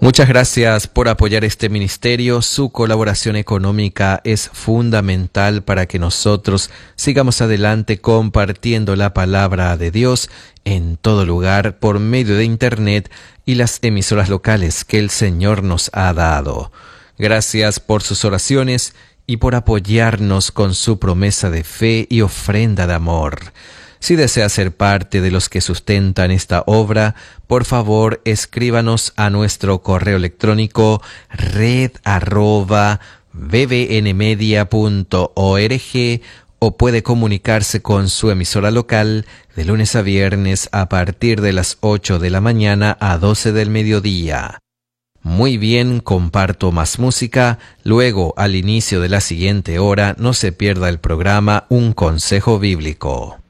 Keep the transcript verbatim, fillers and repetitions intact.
Muchas gracias por apoyar este ministerio. Su colaboración económica es fundamental para que nosotros sigamos adelante compartiendo la palabra de Dios en todo lugar por medio de Internet y las emisoras locales que el Señor nos ha dado. Gracias por sus oraciones y por apoyarnos con su promesa de fe y ofrenda de amor. Si desea ser parte de los que sustentan esta obra, por favor escríbanos a nuestro correo electrónico red arroba bbnmedia punto org o puede comunicarse con su emisora local de lunes a viernes a partir de las ocho de la mañana a doce del mediodía. Muy bien, comparto más música. Luego, al inicio de la siguiente hora, no se pierda el programa Un Consejo Bíblico.